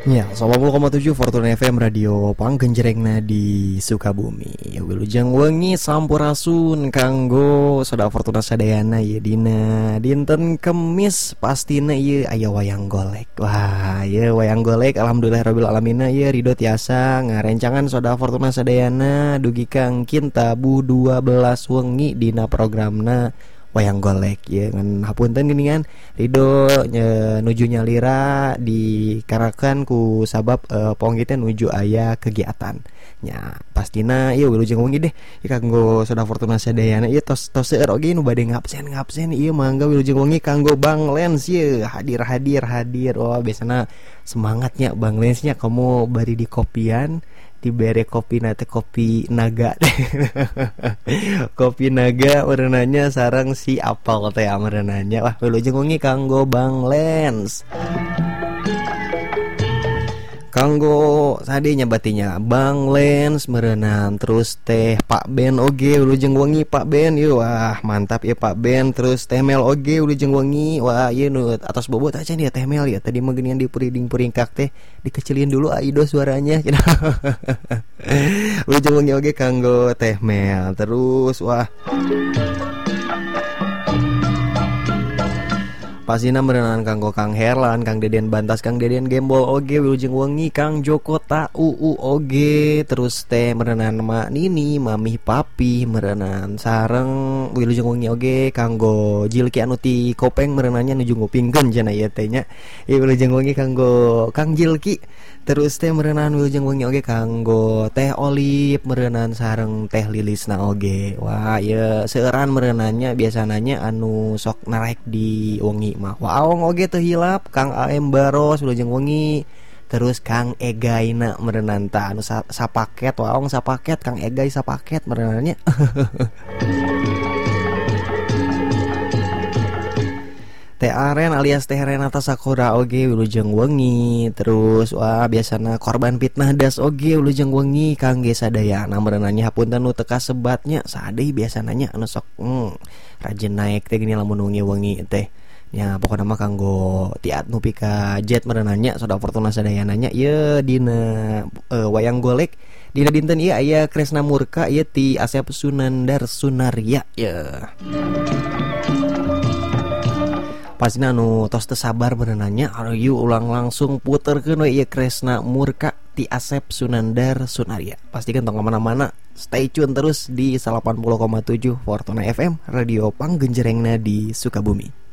Ya, 90,7 Fortuna FM Radio Panggenjrengna di Sukabumi. Wilujeng wengi sampurasun kanggo Soda Fortuna sadayana ya dina dinten Kemis pastina ieu aya wayang golek. Wah, ya wayang golek alhamdulillahirabbil alamin ya ridho tiasa ngarencangan Soda Fortuna sadayana dugi Kang Kintabu 12 wengi dina programna wayang golek ya ngan hapunten geuningan ridho nuju nyalira dikarakan ku sabab pong teh nuju aya kegiatan nya pastina ieu wilujeng wengi deh kanggo Soda Fortuna sadayana ieu tos seueur oge nu bade ngabsen ieu mangga wilujeng wengi kanggo Bang Lens ieu hadir wah biasana semangatnya Bang Lensnya kamu bari di kopian dibere kopi nate kopi naga kopi naga merenanya sarang si apal teh merenanya wah wilujeng wengi kanggo Bang Lens kanggo sadenya batinya Bang Lens merenang terus teh Pak Ben oge wilujeng wengi Pak Ben ieu wah mantap ya Pak Ben terus teh Mel oge wilujeng wengi wah ieu nu atas bobot aja nih ya teh Mel ya tadi mah geuningan dipuring-puringkak teh dikecilin dulu aido suaranya wilujeng wengi oge kanggo teh Mel terus wah pasina merenang kanggo Kang Herlan, Kang Deden Bantas, Kang Deden Gembol oge wilujeng wengi Kang Joko Uu oge terus teh merenang Mak Nini, Mamih Papi merenang sareng wilujeng wengi oge kanggo Jilki anu ti Kopeng merenangnya nuju ngupingkeun cenah ieu teh nya. Ieu wilujeng wengi kanggo Kang Jilki terus teh merenang wilujeng wengi oge kanggo Teh Olip merenang sareng Teh Lilisna oge. Wah, ieu seueuran merenangnya biasananya anu sok narek di wengi mah waong oge teu hilap Kang AM Baros wilujeng wengi terus Kang Egaina merenanta anu sapaket waong sapaket Kang Egay sapaket merenanya Teh Aren alias Teh Renata Sakura oge wilujeng wengi terus wah biasana korban fitnah das oge wilujeng wengi kangge sadayana merenanya hapunten nu teu kasebatnya sadeuy biasananya anu sok rajin naik teh gini lamun wengi teh ya pokoknya mah kanggo tiat nu pika jet merenanya Soda Fortuna sadayananya ieu dina wayang golek dina dinten ieu aya Kresna Murka ieu ti Asep Sunandar Sunaria ya pasina anu tos teu sabar merenanya ayo ulang langsung puterkeun we ieu Kresna Murka ti Asep Sunandar Sunaria pastikan tong kemana-mana stay tune terus di 80,7 Fortuna FM Radio Panggenjrengna di Sukabumi.